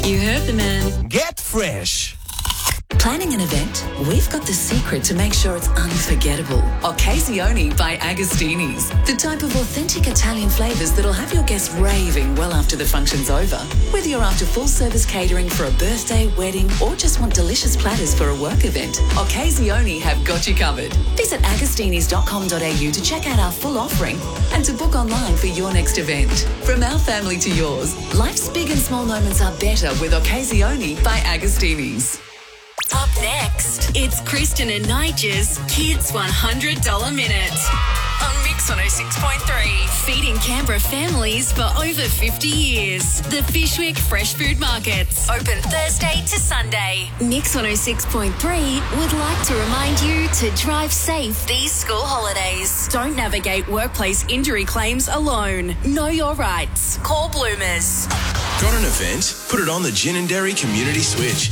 You heard the man. Get fresh. Planning an event? We've got the secret to make sure it's unforgettable. Occasioni by Agostini's. The type of authentic Italian flavours that'll have your guests raving well after the function's over. Whether you're after full-service catering for a birthday, wedding, or just want delicious platters for a work event, Occasioni have got you covered. Visit agostinis.com.au to check out our full offering and to book online for your next event. From our family to yours, life's big and small moments are better with Occasioni by Agostini's. Up next, it's Kristen and Nigel's Kids $100 Minute on Mix 106.3. Feeding Canberra families for over 50 years. The Fishwick Fresh Food Markets, open Thursday to Sunday. Mix 106.3 would like to remind you to drive safe these school holidays. Don't navigate workplace injury claims alone. Know your rights. Call Bloomers. Got an event? Put it on the Gin and Dairy Community Switch.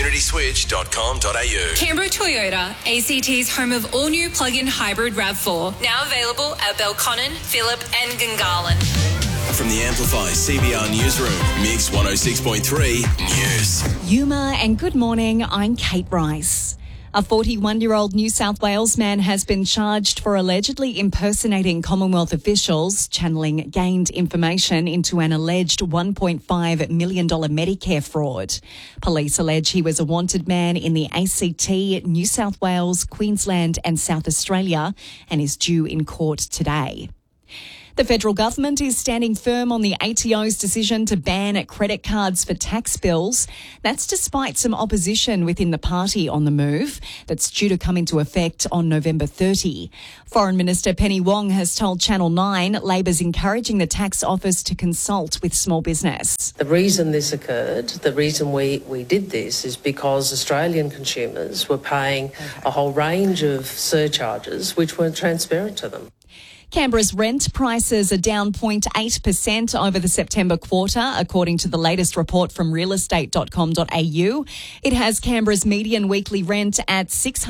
communityswitch.com.au. Canberra Toyota, ACT's home of all-new plug-in hybrid RAV4. Now available at Belconnen, Phillip and Gungahlin. From the Amplify CBR Newsroom, Mix 106.3 News. Yuma and good morning, I'm Kate Rice. A 41-year-old New South Wales man has been charged for allegedly impersonating Commonwealth officials, channeling gained information into an alleged $1.5 million Medicare fraud. Police allege he was a wanted man in the ACT, New South Wales, Queensland and South Australia and is due in court today. The federal government is standing firm on the ATO's decision to ban credit cards for tax bills. That's despite some opposition within the party on the move that's due to come into effect on November 30. Foreign Minister Penny Wong has told Channel 9 Labor's encouraging the tax office to consult with small business. The reason this occurred, the reason we did this is because Australian consumers were paying a whole range of surcharges which weren't transparent to them. Canberra's rent prices are down 0.8% over the September quarter, according to the latest report from realestate.com.au. It has Canberra's median weekly rent at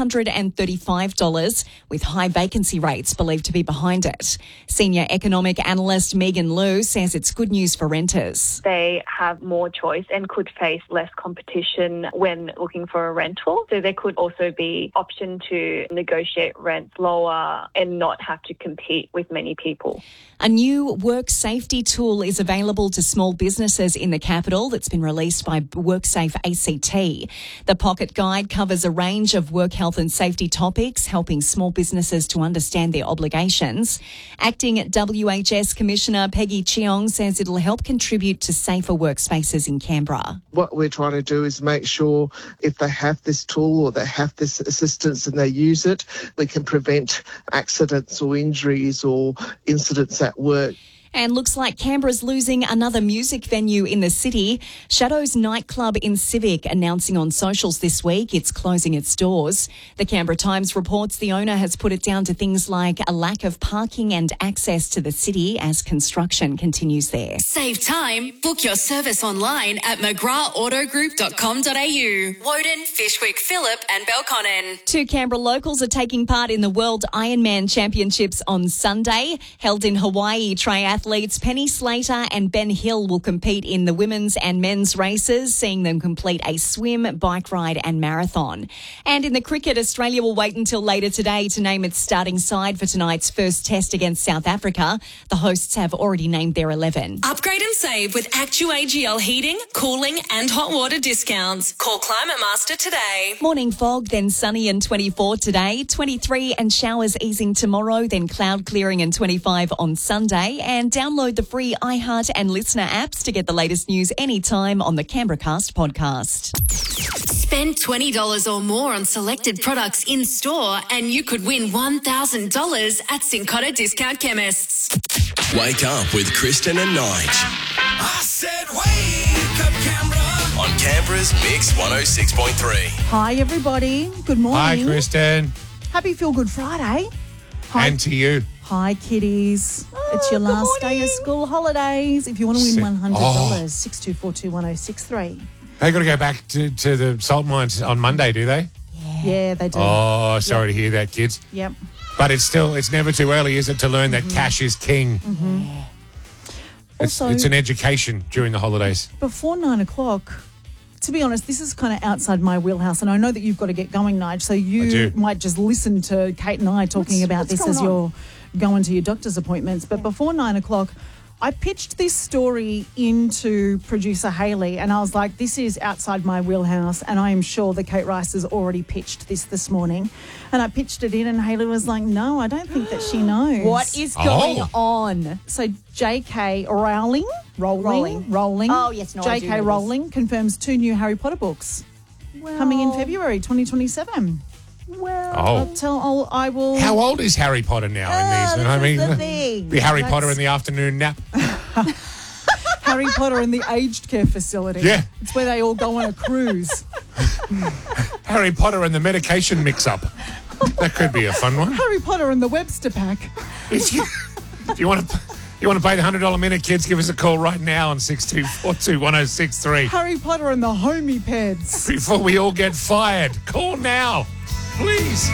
$635, with high vacancy rates believed to be behind it. Senior economic analyst Megan Liu says it's good news for renters. They have more choice and could face less competition when looking for a rental. So there could also be option to negotiate rents lower and not have to compete with many people. A new work safety tool is available to small businesses in the capital that's been released by WorkSafe ACT. The Pocket Guide covers a range of work health and safety topics, helping small businesses to understand their obligations. Acting WHS Commissioner Peggy Cheong says it'll help contribute to safer workspaces in Canberra. What we're trying to do is make sure if they have this tool or they have this assistance and they use it, we can prevent accidents or injuries or incidents at work. And looks like Canberra's losing another music venue in the city. Shadows nightclub in Civic announcing on socials this week it's closing its doors. The Canberra Times reports the owner has put it down to things like a lack of parking and access to the city as construction continues there. Save time. Book your service online at mcgrathautogroup.com.au. Woden, Fishwick, Phillip and Belconnen. 2 Canberra locals are taking part in the World Ironman Championships on Sunday. Held in Hawaii, triathletes Penny Slater and Ben Hill will compete in the women's and men's races, seeing them complete a swim, bike ride and marathon. And in the cricket, Australia will wait until later today to name its starting side for tonight's first test against South Africa. The hosts have already named their 11. Upgrade and save with ActuAGL heating, cooling and hot water discounts. Call Climate Master today. Morning fog, then sunny and 24 today, 23 and showers easing tomorrow, then cloud clearing and 25 on Sunday. And download the free iHeart and Listener apps to get the latest news anytime on the Canberra Cast podcast. Spend $20 or more on selected products in store and you could win $1,000 at Cincotta Discount Chemists. Wake up with Kristen and Nige. I said wake up, Canberra. On Canberra's Mix 106.3. Hi, everybody. Good morning. Hi, Kristen. Happy Feel Good Friday. Hi. And to you. Hi, kiddies. It's your last day of school holidays. If you want to win $100, 62421063. They got to go back to the salt mines on Monday, do they? Yeah, they do. Oh, sorry to hear that, kids. Yep. But it's never too early, is it, to learn that cash is king? Mm-hmm. It's an education during the holidays. Before 9 o'clock, to be honest, this is kind of outside my wheelhouse, and I know that you've got to get going, Nige, so I you do. might just listen to Kate and I talking about what's this going as on? you're going to your doctor's appointments. But before 9 o'clock, I pitched this story into producer Hayley, and I was like, this is outside my wheelhouse, and I am sure that Kate Rice has already pitched this morning. And I pitched it in, and Hayley was like, no, I don't think that she knows. What is going on? So J.K. Rowling. Oh, yes, no, I do know J.K. this. Rowling confirms 2 new Harry Potter books coming in February 2027. Oh. I will. How old is Harry Potter now in these? this is the thing. The Harry That's Potter in the afternoon nap. Harry Potter in the aged care facility. Yeah. It's where they all go on a cruise. Harry Potter and the medication mix-up. That could be a fun one. Harry Potter and the Webster pack. If you want to pay the $100 minute, kids, give us a call right now on 62421063. Harry Potter and the homie peds. Before we all get fired. Call now, please.